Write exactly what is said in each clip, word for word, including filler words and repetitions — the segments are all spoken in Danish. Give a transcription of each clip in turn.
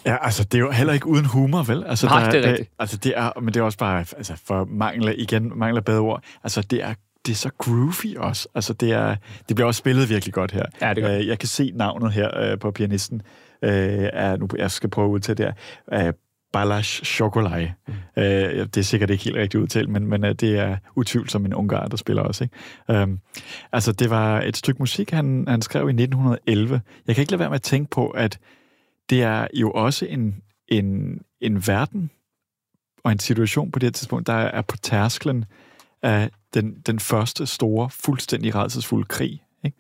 Ja, altså, det er jo heller ikke uden humor, vel? Altså, Nej, der, det er der, rigtigt. Altså, det er, men det er også bare, altså, for mangler, igen, mangler bedre ord. Altså, det er, det er så groovy også. Altså, det er, det bliver også spillet virkelig godt her. Ja, det gør. Uh, jeg kan se navnet her uh, på pianisten. Uh, er, nu, jeg skal prøve at udtale det her. Uh, Balázs Szokolai. Mm. Uh, det er sikkert ikke helt rigtigt udtalt, men, men uh, det er utvivlsomt en ungar, der spiller også. Ikke? Um, altså, det var et stykke musik, han, han skrev i nitten elleve. Jeg kan ikke lade være med at tænke på, at det er jo også en, en, en verden og en situation på det her tidspunkt, der er på tærsklen af den, den første store, fuldstændig rædselsfulde krig.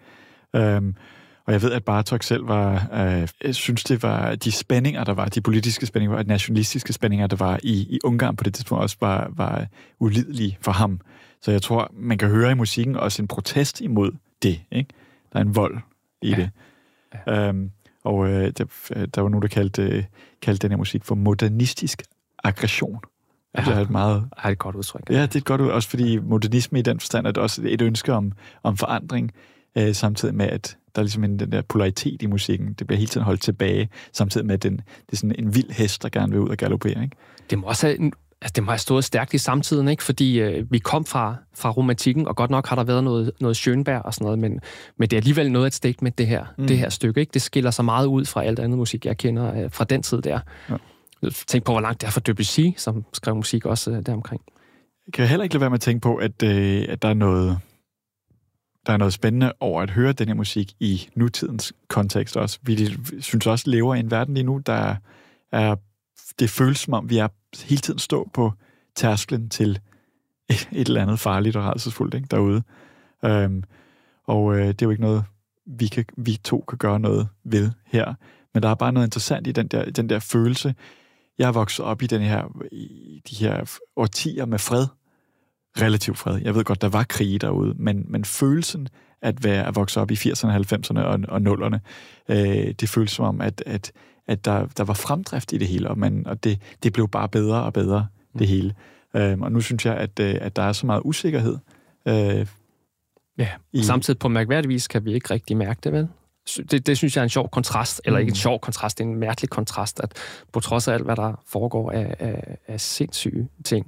Ikke? Um, og jeg ved, at Bartók selv var, øh, jeg synes, det var de spændinger, der var, de politiske spændinger, og de nationalistiske spændinger, der var i, i Ungarn på det tidspunkt, også var, var ulidelige for ham. Så jeg tror, man kan høre i musikken også en protest imod det. Ikke? Der er en vold i ja. det. Ja. Um, Og øh, der, der var nogen, der kaldte, kaldte den her musik for modernistisk aggression. Ja, det er et meget... er et godt udtryk. Ja, det er et godt udtryk, også fordi modernisme i den forstand er det også et ønske om, om forandring, øh, samtidig med, at der er ligesom en, den der polaritet i musikken. Det bliver hele tiden holdt tilbage, samtidig med, at den, det er sådan en vild hest, der gerne vil ud og galopere. Ikke? Det må også have, altså, det må have stået stærkt i samtiden, ikke? Fordi øh, vi kom fra, fra romantikken, og godt nok har der været noget, noget Schönberg og sådan noget, men, men det er alligevel noget af et statement, det her, mm. det her stykke. Ikke? Det skiller sig meget ud fra alt andet musik, jeg kender øh, fra den tid der. Ja. Tænk på, hvor langt det er fra Debussy, som skrev musik også øh, deromkring. Jeg kan heller ikke lade være med at tænke på, at, øh, at der er noget... Der er noget spændende over at høre den her musik i nutidens kontekst også. Vi synes også, lever i en verden lige nu, der er... Det føles som om, vi er hele tiden stå på tærsklen til et, et eller andet farligt og rædselsfuldt, ikke, derude. Øhm, og øh, det er jo ikke noget, vi, kan, vi to kan gøre noget ved her. Men der er bare noget interessant i den der, den der følelse. Jeg er vokset op i, den her, i de her årtier med fred. Relativ fred. Jeg ved godt, der var krige derude, men, men følelsen at være at vokse op i firserne, halvfemserne og, og nullerne, øh, det føles som om, at, at, at der, der var fremdrift i det hele, og, man, og det, det blev bare bedre og bedre, det hele. Øh, og nu synes jeg, at, at der er så meget usikkerhed. Øh, ja, i... Samtidig på mærkværdig vis kan vi ikke rigtig mærke det, vel? Det, det synes jeg er en sjov kontrast, eller ikke en sjov kontrast, det er en mærkelig kontrast, at på trods af alt, hvad der foregår af, af, af sindssyge ting,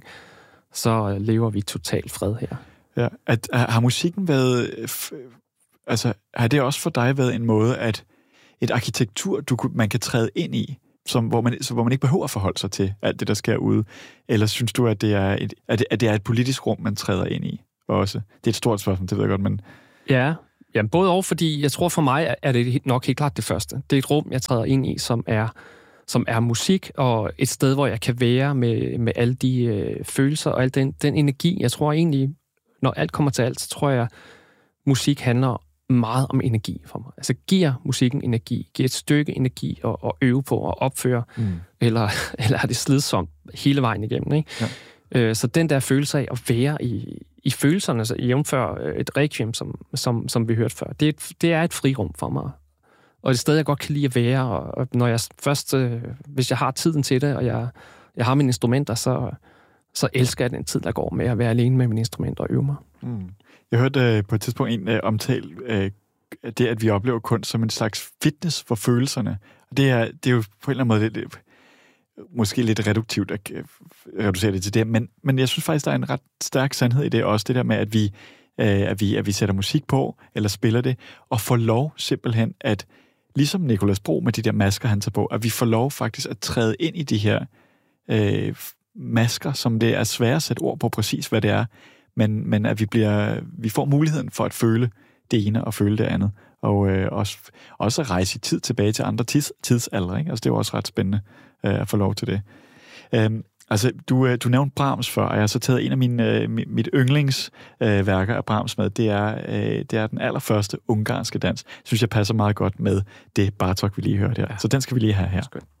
så lever vi totalt fred her. Ja, at, har musikken været... Altså, har det også for dig været en måde, at et arkitektur, du, man kan træde ind i, som, hvor, man, så, hvor man ikke behøver at forholde sig til alt det, der sker ude? Eller synes du, at det er et, at det, at det er et politisk rum, man træder ind i også? Det er et stort spørgsmål, det ved jeg godt, men... Ja, jamen, både og, fordi jeg tror for mig, er det nok helt klart det første. Det er et rum, jeg træder ind i, som er... som er musik, og et sted, hvor jeg kan være med, med alle de øh, følelser og al den, den energi. Jeg tror egentlig, når alt kommer til alt, så tror jeg, musik handler meget om energi for mig. Altså giver musikken energi, giver et stykke energi at, at øve på og opføre, mm. eller, eller er det slidsomt hele vejen igennem. Ikke? Ja. Øh, så den der følelse af at være i, i følelserne, altså jævnfør et requiem, som, som, som vi hørte før, det er, et, det er et frirum for mig. Og det sted, jeg godt kan lide at være, og når jeg først, øh, hvis jeg har tiden til det, og jeg, jeg har mine instrumenter, så, så elsker jeg den tid, der går med at være alene med mine instrumenter og øve mig. Mm. Jeg hørte øh, på et tidspunkt en øh, omtale, øh, det at vi oplever kunst som en slags fitness for følelserne. Og det er, det er jo på en eller anden måde lidt, måske lidt reduktivt at øh, reducere det til det, men, men jeg synes faktisk, der er en ret stærk sandhed i det også, det der med, at vi, øh, at vi, at vi sætter musik på, eller spiller det, og får lov simpelthen at ligesom Nicolas Bro med de der masker, han tager på, at vi får lov faktisk at træde ind i de her øh, masker, som det er svært at sætte ord på præcis, hvad det er, men, men at vi, bliver, vi får muligheden for at føle det ene og føle det andet, og øh, også, også at rejse i tid tilbage til andre tids, tidsalder. Ikke? Altså, det er jo også ret spændende øh, at få lov til det. Øhm, altså, du, du nævnte Brahms før, og jeg har så taget en af mine, øh, mit yndlingsværker øh, af Brahms med. Det er, øh, det er den allerførste ungarske dans. Jeg synes, jeg passer meget godt med det Bartók, vi lige hørte her. Ja. Så den skal vi lige have her.